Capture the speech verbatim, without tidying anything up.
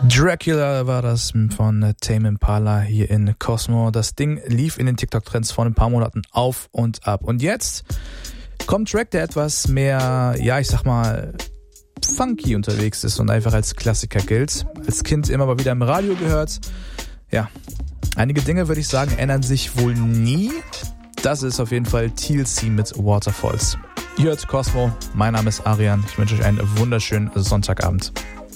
Dracula war das von Tame Impala hier in Cosmo. Das Ding lief in den TikTok-Trends vor ein paar Monaten auf und ab. Und jetzt kommt ein Track, der etwas mehr, ja, ich sag mal, funky unterwegs ist und einfach als Klassiker gilt. Als Kind immer mal wieder im Radio gehört. Ja, einige Dinge, würde ich sagen, ändern sich wohl nie. Das ist auf jeden Fall T L C mit Waterfalls. Ihr hört Cosmo, mein Name ist Arian. Ich wünsche euch einen wunderschönen Sonntagabend.